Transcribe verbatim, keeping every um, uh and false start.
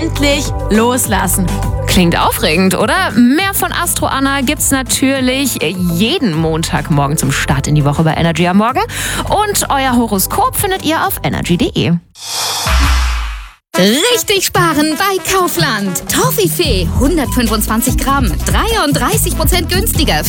endlich loslassen. Klingt aufregend, oder? Mehr von Astro Anna gibt's natürlich jeden Montagmorgen zum Start in die Woche bei Energy am Morgen. Und euer Horoskop findet ihr auf energy punkt de. Richtig sparen bei Kaufland. Toffifee hundertfünfundzwanzig Gramm, dreiunddreißig Prozent günstiger.